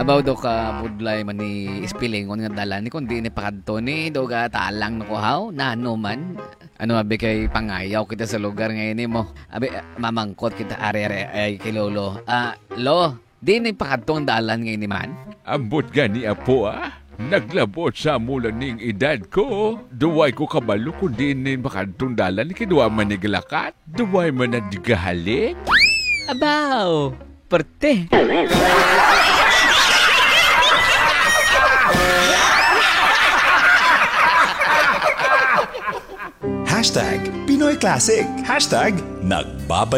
Abaw do ka budlay man ni ispilingon nga dalan ni kundi ni pakadto ni do ga talang no haw nano man. Ano abi kay pangayaw kita sa lugar ngayon mo. Abi mamangkot kita are-are ay kay Lolo. Lo, di ni pakadto ang dalan ngayon ni man. Ambot gani apo Naglabot sa mula ning edad ko. Duway ko kabalo kundi ni makadtong dalan kidwa man niglakat. Duway man nadigahalik. Abaw, perte. Hashtag Pinoy Classic. Hashtag Nagbabalik